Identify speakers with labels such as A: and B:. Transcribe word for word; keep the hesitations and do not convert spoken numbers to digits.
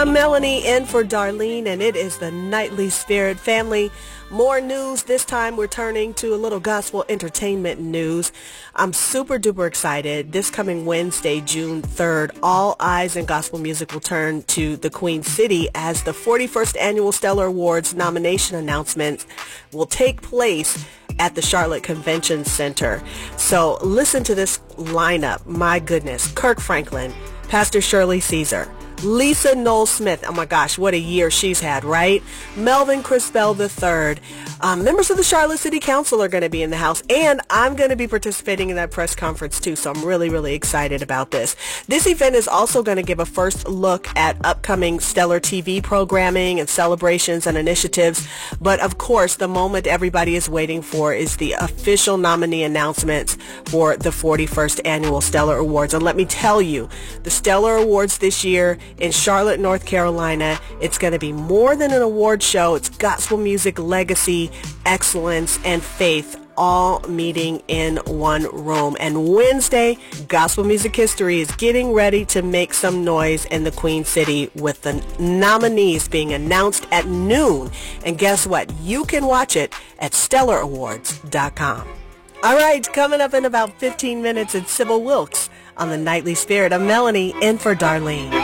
A: I'm Melanie in for Darlene, and it is the Nightly Spirit family. More news. This time we're turning to a little gospel entertainment news. I'm super duper excited. This coming Wednesday, June third, all eyes in gospel music will turn to the Queen City as the forty-first Annual Stellar Awards nomination announcements will take place at the Charlotte Convention Center. So listen to this lineup. My goodness. Kirk Franklin, Pastor Shirley Caesar, Lisa Noel Smith. Oh my gosh, what a year she's had, right? Melvin Crispell the third. Um, members of the Charlotte City Council are going to be in the house, and I'm going to be participating in that press conference too, so I'm really, really excited about this. This event is also going to give a first look at upcoming Stellar T V programming and celebrations and initiatives, but of course, the moment everybody is waiting for is the official nominee announcements for the forty-first Annual Stellar Awards. And let me tell you, the Stellar Awards this year in Charlotte, North Carolina, it's going to be more than an award show. It's gospel music, legacy, excellence, and faith all meeting in one room. And Wednesday, gospel music history is getting ready to make some noise in the Queen City with the nominees being announced at noon. And guess what? You can watch it at stellar awards dot com. All right, coming up in about fifteen minutes, it's Sybil Wilkes on the Nightly Spirit. I'm Melanie in for Darlene.